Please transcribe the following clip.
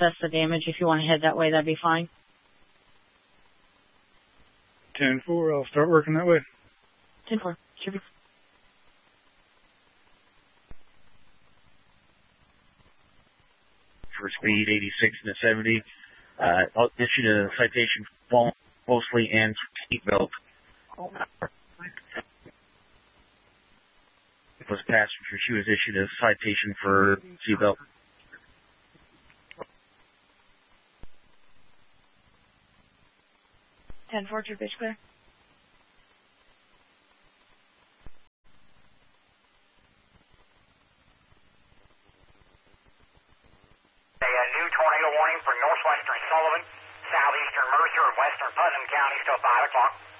assess the damage. If you want to head that way, that'd be fine. 10-4, I'll start working that way. 10-4, should be. For speed 86 and a 70. I'll issue a citation for mostly and seatbelt. It was a passenger. She was issued a citation for seatbelt. True pitch clear. A new tornado warning for northwestern Sullivan, southeastern Mercer, and western Putnam counties till 5 o'clock.